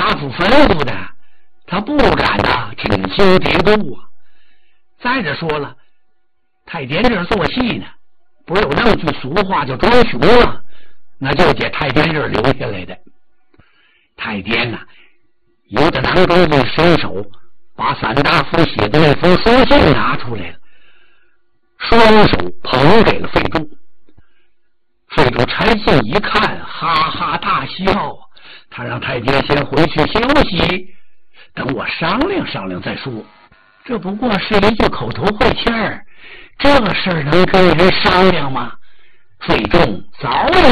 夫吩咐的，他不敢挺心叠肚啊。再者说了，太监这儿做戏呢，不是有那么句俗话叫装熊啊，那就是在太监这儿留下来的。太监由着囊中一伸手，把散大夫写的那封书信拿出来了，双手捧给了费仲。费仲拆信一看，哈哈大笑，他让太监先回去休息，等我商量商量再说。这不过是一句口头会气儿，这个事儿能跟人商量吗？费仲早已